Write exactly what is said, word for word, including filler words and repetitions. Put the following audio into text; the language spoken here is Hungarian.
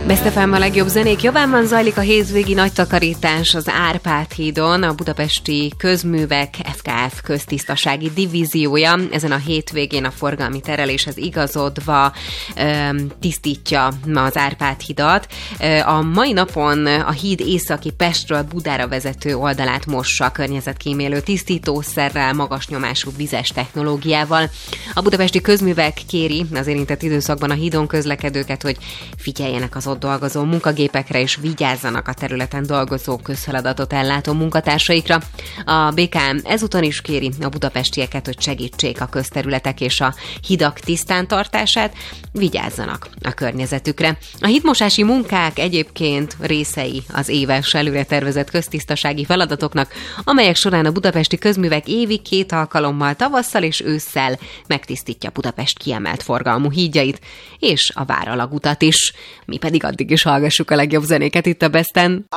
Best ef em a legjobb zenék javában zajlik a hétvégi nagy takarítás az Árpád hídon, a budapesti közművek ef ká ef köztisztasági divíziója. Ezen a hétvégén a forgalmi tereléshez igazodva ö, tisztítja az Árpád hidat. A mai napon a híd északi Pestről Budára vezető oldalát mossa környezetkímélő tisztítószerrel, magas nyomású vizes technológiával. A budapesti közművek kéri az érintett időszakban a hídon közlekedőket, hogy figyeljenek az ott dolgozó munkagépekre és vigyázzanak a területen dolgozó közfeladatot ellátó munkatársaikra. A bé ká em ezúton is kéri a budapestieket, hogy segítsék a közterületek és a hidak tisztántartását, vigyázzanak a környezetükre. A hídmosási munkák egyébként részei az éves előre tervezett köztisztasági feladatoknak, amelyek során a budapesti közművek évi két alkalommal tavasszal és ősszel megtisztítja Budapest kiemelt forgalmú hídjait, és a Váralagutat is. Mi pedig addig is hallgassuk a legjobb zenéket itt a Besten.